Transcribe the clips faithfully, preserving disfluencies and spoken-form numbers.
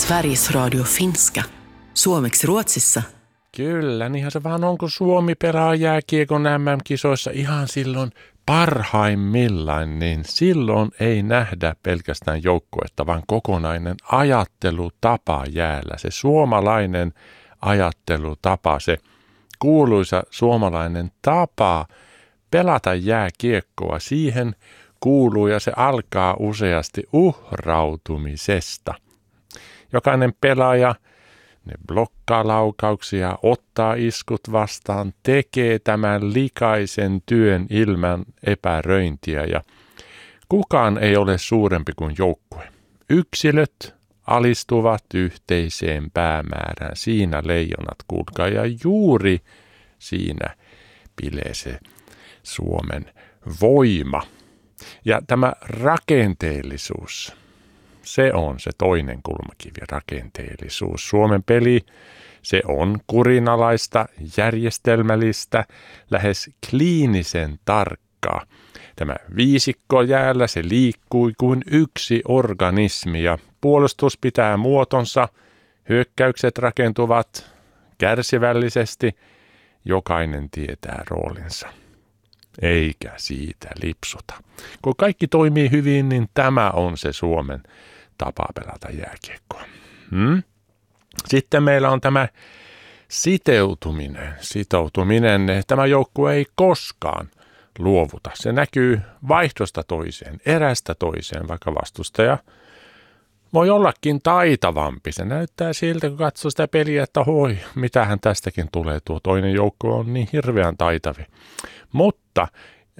Sveriges Radio finska. Suomeksi Ruotsissa. Kyllä, niinhän se vaan on, kun Suomi pelaa jääkiekon M M-kisoissa ihan silloin parhaimmillaan, niin silloin ei nähdä pelkästään joukkuetta, vaan kokonainen ajattelutapa jäällä. Se suomalainen ajattelutapa, se kuuluisa suomalainen tapa pelata jääkiekkoa, siihen kuuluu ja se alkaa useasti uhrautumisesta. Jokainen pelaaja ne blokkaa laukauksia, ottaa iskut vastaan, tekee tämän likaisen työn ilman epäröintiä ja kukaan ei ole suurempi kuin joukkue. Yksilöt alistuvat yhteiseen päämäärään. Siinä leijonat, kuulkaa, ja juuri siinä pilee se Suomen voima. Ja tämä rakenteellisuus, se on se toinen kulmakivi, rakenteellisuus. Suomen peli, se on kurinalaista, järjestelmällistä, lähes kliinisen tarkkaa. Tämä viisikko jäällä, se liikkuu kuin yksi organismi ja puolustus pitää muotonsa, hyökkäykset rakentuvat kärsivällisesti, jokainen tietää roolinsa. Eikä siitä lipsuta. Kun kaikki toimii hyvin, niin tämä on se Suomen tapa pelata jääkiekkoa. Hmm? Sitten meillä on tämä sitoutuminen. Sitoutuminen, tämä joukkue ei koskaan luovuta. Se näkyy vaihdosta toiseen, erästä toiseen, vaikka vastustaja voi ollakin taitavampi. Se näyttää siltä, kun katsoo sitä peliä, että hoi, mitähän tästäkin tulee. Tuo toinen joukko on niin hirveän taitavi. Mutta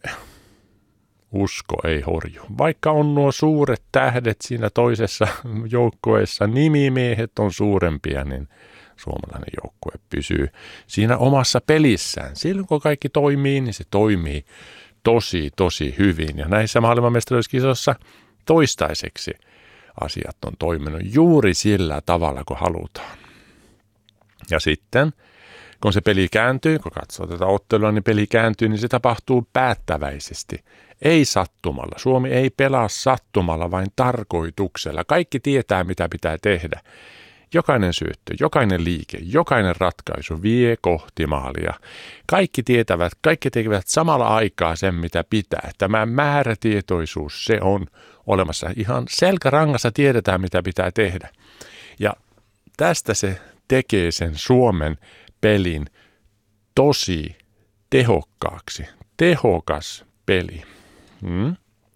usko ei horju. Vaikka on nuo suuret tähdet siinä toisessa joukkueessa, nimimiehet on suurempia, niin suomalainen joukkue pysyy siinä omassa pelissään. Silloin kun kaikki toimii, niin se toimii tosi, tosi hyvin. Ja näissä maailmanmestaruuskisoissa toistaiseksi asiat on toiminut juuri sillä tavalla, kun halutaan. Ja sitten, kun se peli kääntyy, kun katsoo tätä ottelua, niin peli kääntyy, niin se tapahtuu päättäväisesti. Ei sattumalla. Suomi ei pelaa sattumalla, vain tarkoituksella. Kaikki tietää, mitä pitää tehdä. Jokainen syöttö, jokainen liike, jokainen ratkaisu vie kohti maalia. Kaikki tietävät, kaikki tekevät samalla aikaa sen, mitä pitää. Tämä määrätietoisuus, se on olemassa. Ihan selkärangassa tiedetään, mitä pitää tehdä. Ja tästä se tekee sen Suomen pelin tosi tehokkaaksi. Tehokas peli. Hmm?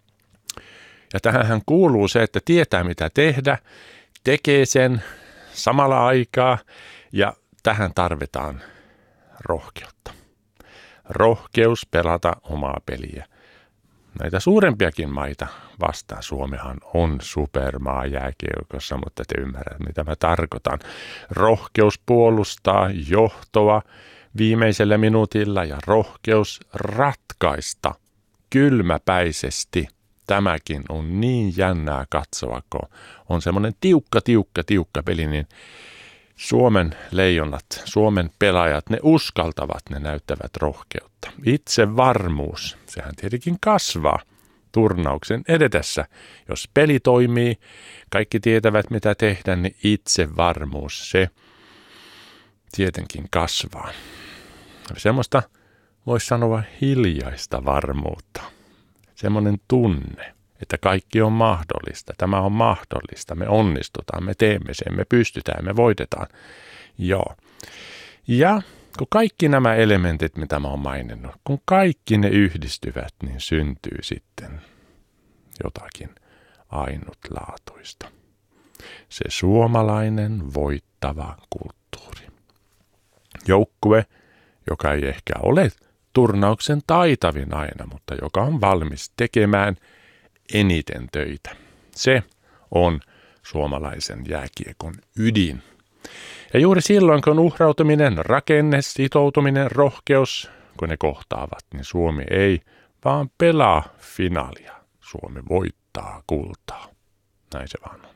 Ja tähänhän kuuluu se, että tietää, mitä tehdä, tekee sen samalla aikaa ja tähän tarvitaan rohkeutta. Rohkeus pelata omaa peliä. Näitä suurempiakin maita vastaan. Suomihan on supermaa jääkiekossa, mutta te ymmärrät, mitä mä tarkoitan. Rohkeus puolustaa johtoa viimeisellä minuutilla ja rohkeus ratkaista kylmäpäisesti. Tämäkin on niin jännää katsoa, kun on semmoinen tiukka, tiukka, tiukka peli, niin Suomen leijonat, Suomen pelaajat, ne uskaltavat, ne näyttävät rohkeutta. Itsevarmuus, sehän tietenkin kasvaa turnauksen edetessä. Jos peli toimii, kaikki tietävät mitä tehdä, niin itsevarmuus, se tietenkin kasvaa. Semmoista voisi sanoa hiljaista varmuutta. Semmoinen tunne, että kaikki on mahdollista, tämä on mahdollista, me onnistutaan, me teemme sen, me pystytään, me voitetaan. Joo. Ja kun kaikki nämä elementit, mitä mä oon maininnut, kun kaikki ne yhdistyvät, niin syntyy sitten jotakin ainutlaatuista. Se suomalainen voittava kulttuuri. Joukkue, joka ei ehkä ole turnauksen taitavin aina, mutta joka on valmis tekemään eniten töitä. Se on suomalaisen jääkiekon ydin. Ja juuri silloin, kun uhrautuminen, rakenne, sitoutuminen, rohkeus, kun ne kohtaavat, niin Suomi ei vaan pelaa finaalia. Suomi voittaa kultaa. Näin se vaan on.